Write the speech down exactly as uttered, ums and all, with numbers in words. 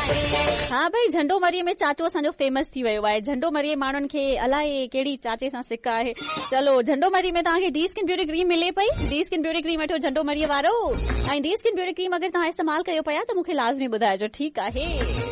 हाँ भाई, झंडो मरीअ में चाचो असांजो फेमस थी वियो आहे। झंडो मरीअ माण्हुनि खे अलाए कहिड़ी चाचे सां सिक आहे। चलो, झंडो मरी में तव्हांखे डी स्किन ब्यूटी क्रीम मिले पई। डी स्किन ब्यूटी क्रीम वठो झंडो मरीअ वारो। ऐं डी स्किन ब्यूटी क्रीम अगरि तव्हां इस्तेमालु कयो पिया त मूंखे लाज़मी ॿुधाइजो, ठीकु आहे।